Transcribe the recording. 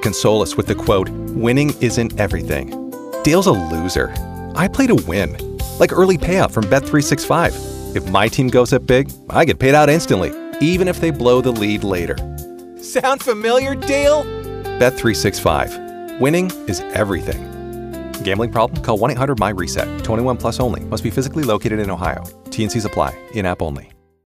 console us with the quote, "Winning isn't everything." Dale's a loser. I play to win. Like early payout from Bet365. If my team goes up big, I get paid out instantly, even if they blow the lead later. Sound familiar, Dale? Bet365. Winning is everything. Gambling problem? Call 1-800-MY-RESET. 21 plus only. Must be physically located in Ohio. T&Cs apply. In-app only.